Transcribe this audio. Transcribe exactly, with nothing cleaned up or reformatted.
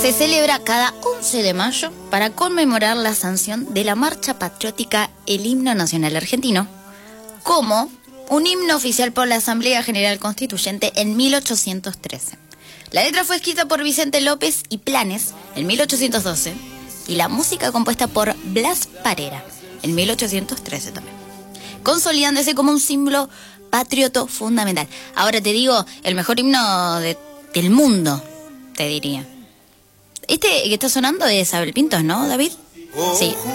se celebra cada once de mayo para conmemorar la sanción de la marcha patriótica, el himno nacional argentino, como un himno oficial por la Asamblea General Constituyente en mil ochocientos trece. La letra fue escrita por Vicente López y Planes en mil ochocientos doce y la música compuesta por Blas Parera en mil ochocientos trece también, consolidándose como un símbolo patrioto fundamental. Ahora te digo, el mejor himno de, del mundo, te diría. Este que está sonando es Abel Pintos, ¿no, David? Sí.